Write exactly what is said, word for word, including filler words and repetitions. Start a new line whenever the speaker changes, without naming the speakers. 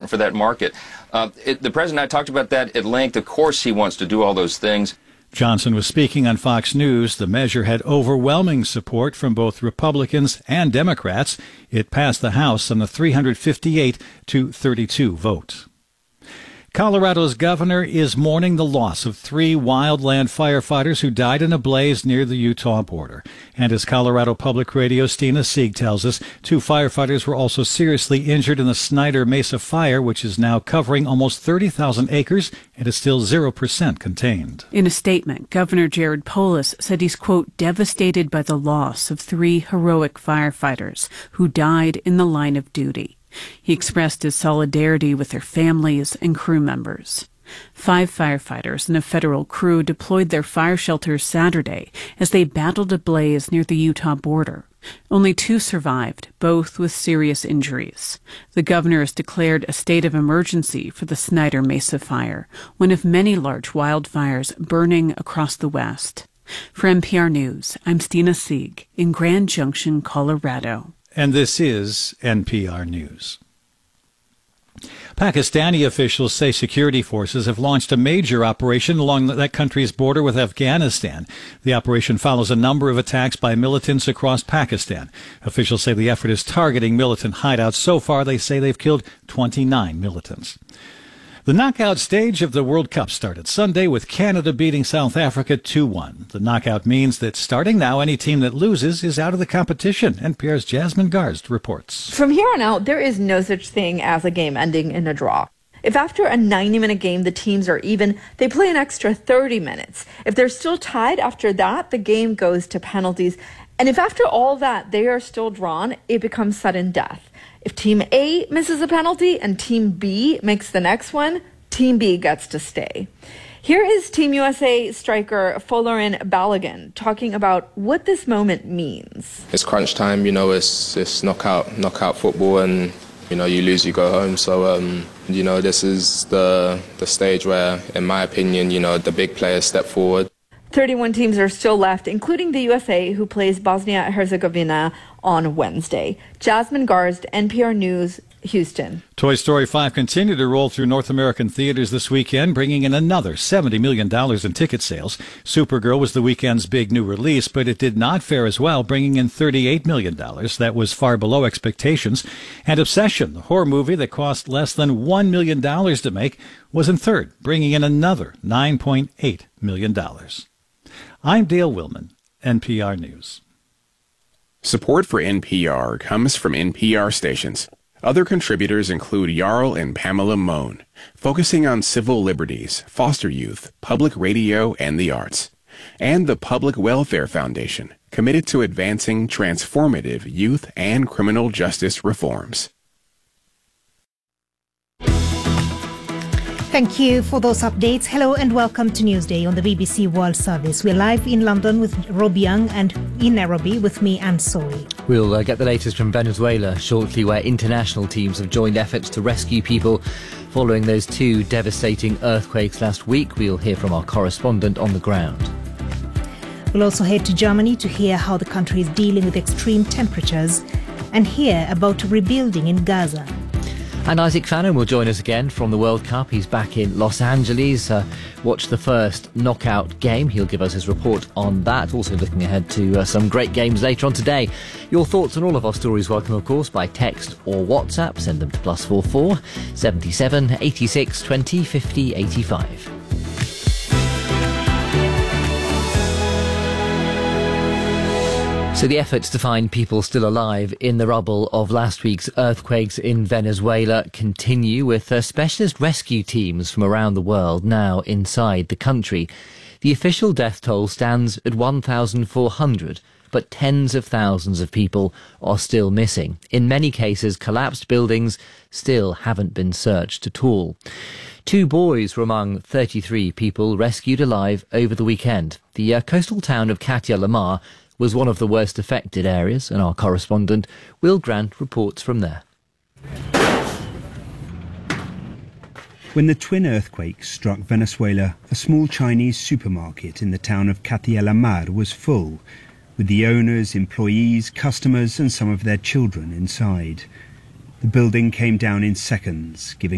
for that market. Uh, it, the president and I talked about that at length. Of course he wants to do all those things.
Johnson was speaking on Fox News. The measure had overwhelming support from both Republicans and Democrats. It passed the House on a three hundred fifty-eight to thirty-two vote. Colorado's governor is mourning the loss of three wildland firefighters who died in a blaze near the Utah border. And as Colorado Public Radio's Stina Sieg tells us, two firefighters were also seriously injured in the Snyder Mesa fire, which is now covering almost thirty thousand acres and is still zero percent contained.
In a statement, Governor Jared Polis said he's, quote, devastated by the loss of three heroic firefighters who died in the line of duty. He expressed his solidarity with their families and crew members. Five firefighters and a federal crew deployed their fire shelters Saturday as they battled a blaze near the Utah border. Only two survived, both with serious injuries. The governor has declared a state of emergency for the Snyder Mesa fire, one of many large wildfires burning across the West. For N P R News, I'm Stina Sieg in Grand Junction, Colorado.
And this is N P R News. Pakistani officials say security forces have launched a major operation along that country's border with Afghanistan. The operation follows a number of attacks by militants across Pakistan. Officials say the effort is targeting militant hideouts. So far, they say they've killed twenty-nine militants. The knockout stage of the World Cup started Sunday with Canada beating South Africa two one. The knockout means that starting now, any team that loses is out of the competition. N P R's Jasmine Garst reports.
From here on out, there is no such thing as a game ending in a draw. If after a ninety-minute game the teams are even, they play an extra thirty minutes. If they're still tied after that, the game goes to penalties. And if after all that they are still drawn, it becomes sudden death. If Team A misses a penalty and Team B makes the next one, Team B gets to stay. Here is Team U S A striker Folarin Balogun talking about what this moment means.
It's crunch time, you know, it's it's knockout knockout football, and you know, you lose, you go home. So um, you know, this is the the stage where, in my opinion, you know, the big players step forward.
thirty-one teams are still left, including the U S A, who plays Bosnia-Herzegovina on Wednesday. Jasmine Garst, N P R News, Houston.
Toy Story five continued to roll through North American theaters this weekend, bringing in another seventy million dollars in ticket sales. Supergirl was the weekend's big new release, but it did not fare as well, bringing in thirty-eight million dollars. That was far below expectations. And Obsession, the horror movie that cost less than one million dollars to make, was in third, bringing in another nine point eight million dollars. I'm Dale Willman, N P R News.
Support for N P R comes from N P R stations. Other contributors include Jarl and Pamela Mohn, focusing on civil liberties, foster youth, public radio, and the arts. And the Public Welfare Foundation, committed to advancing transformative youth and criminal justice reforms.
Thank you for those updates. Hello and welcome to Newsday on the B B C World Service. We're live in London with Rob Young and in Nairobi with me, Anne Sori.
We'll uh, get the latest from Venezuela shortly, where international teams have joined efforts to rescue people following those two devastating earthquakes last week. We'll hear from our correspondent on the ground.
We'll also head to Germany to hear how the country is dealing with extreme temperatures and hear about rebuilding in Gaza.
And Isaac Fannin will join us again from the World Cup. He's back in Los Angeles. Uh, watched the first knockout game. He'll give us his report on that. Also looking ahead to uh, some great games later on today. Your thoughts on all of our stories welcome, of course, by text or WhatsApp. Send them to plus four four seventy-seven eighty-six twenty fifty eighty-five. So the efforts to find people still alive in the rubble of last week's earthquakes in Venezuela continue, with uh, specialist rescue teams from around the world now inside the country. The official death toll stands at one thousand four hundred, but tens of thousands of people are still missing. In many cases, collapsed buildings still haven't been searched at all. Two boys were among thirty-three people rescued alive over the weekend. The uh, coastal town of Katia Lamar was one of the worst affected areas, and our correspondent Will Grant reports from there.
When the twin earthquakes struck Venezuela, a small Chinese supermarket in the town of Katia Lamar was full, with the owners, employees, customers and some of their children inside. The building came down in seconds, giving